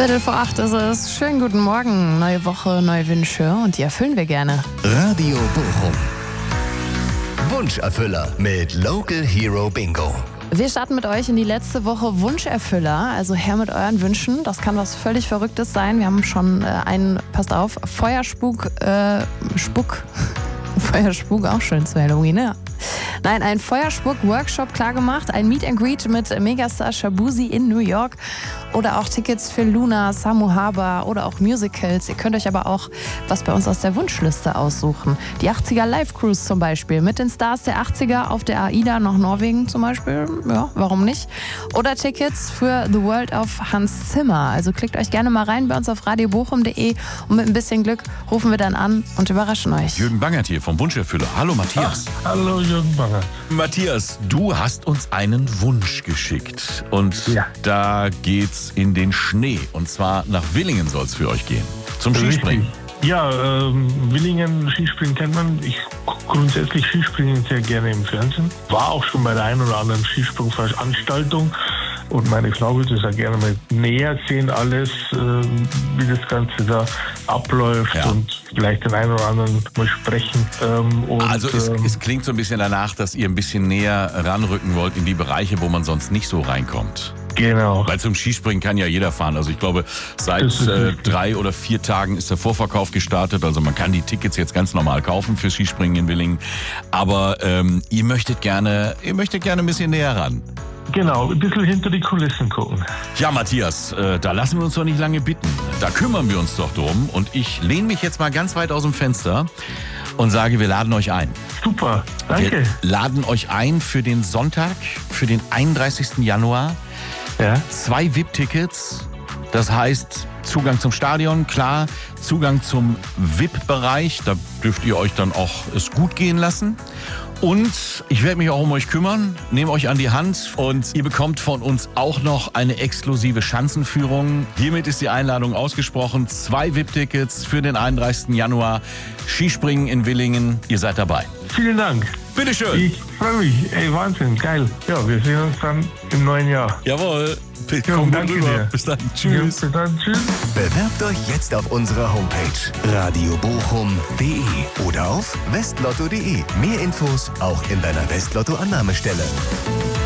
7:15 ist es. Schönen guten Morgen. Neue Woche, neue Wünsche und die erfüllen wir gerne. Radio Bochum. Wunscherfüller mit Local Hero Bingo. Wir starten mit euch in die letzte Woche Wunscherfüller. Also her mit euren Wünschen. Das kann was völlig Verrücktes sein. Wir haben schon einen, passt auf, Feuerspuk, Feuerspuk, auch schön zu Halloween, ne? Nein, ein Feuerspuk-Workshop klargemacht, ein Meet and Greet mit Megastar Shabuzi in New York oder auch Tickets für Luna, Samu Haber oder auch Musicals. Ihr könnt euch aber auch was bei uns aus der Wunschliste aussuchen. Die 80er Live-Cruise zum Beispiel mit den Stars der 80er auf der AIDA nach Norwegen zum Beispiel. Ja, warum nicht? Oder Tickets für The World of Hans Zimmer. Also klickt euch gerne mal rein bei uns auf radiobochum.de und mit ein bisschen Glück rufen wir dann an und überraschen euch. Jürgen Bangert hier vom Wunscherfüller. Hallo Matthias. Hallo Jürgen Bangert. Matthias, du hast uns einen Wunsch geschickt und da geht's in den Schnee und zwar nach Willingen soll es für euch gehen, zum Skispringen. Ja, Willingen, Skispringen kennt man. Ich gucke grundsätzlich Skispringen sehr gerne im Fernsehen. War auch schon bei der einen oder anderen Skisprungveranstaltung. Und meine Frau würde es ja gerne mal näher sehen, alles, wie das Ganze da abläuft und vielleicht den einen oder anderen mal sprechen. Also es klingt so ein bisschen danach, dass ihr ein bisschen näher ranrücken wollt in die Bereiche, wo man sonst nicht so reinkommt. Genau. Weil zum Skispringen kann ja jeder fahren. Also ich glaube, seit 3 oder 4 Tagen ist der Vorverkauf gestartet. Also man kann die Tickets jetzt ganz normal kaufen für Skispringen in Willingen. Aber ihr möchtet gerne ein bisschen näher ran. Genau, ein bisschen hinter die Kulissen gucken. Ja, Matthias, da lassen wir uns doch nicht lange bitten. Da kümmern wir uns doch drum. Und ich lehne mich jetzt mal ganz weit aus dem Fenster und sage, wir laden euch ein. Super, danke. Wir laden euch ein für den Sonntag, für den 31. Januar. Ja. 2 VIP-Tickets, das heißt Zugang zum Stadion, klar, Zugang zum VIP-Bereich, da dürft ihr euch dann auch es gut gehen lassen. Und ich werde mich auch um euch kümmern, nehme euch an die Hand und ihr bekommt von uns auch noch eine exklusive Schanzenführung. Hiermit ist die Einladung ausgesprochen. 2 VIP-Tickets für den 31. Januar. Skispringen in Willingen. Ihr seid dabei. Vielen Dank. Bitteschön. Ich freue mich. Ey, Wahnsinn, geil. Ja, wir sehen uns dann im neuen Jahr. Jawohl. Danke dir. Bis dann. Tschüss. Ja, bis dann. Tschüss. Bewerbt euch jetzt auf unserer Homepage radiobochum.de oder auf westlotto.de. Mehr Infos auch in deiner Westlotto-Annahmestelle.